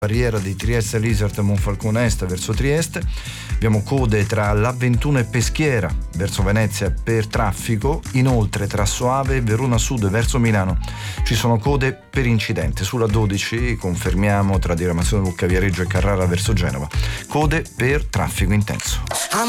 barriera di Trieste Lizard e Monfalcone Est verso Trieste. Abbiamo code tra l'A21 e Peschiera verso Venezia per traffico. Inoltre tra Soave e Verona Sud verso Milano ci sono code per incidente. Sulla 12 confermiamo tra diramazione Lucca Viareggio e Carrara verso Genova code per traffico intenso.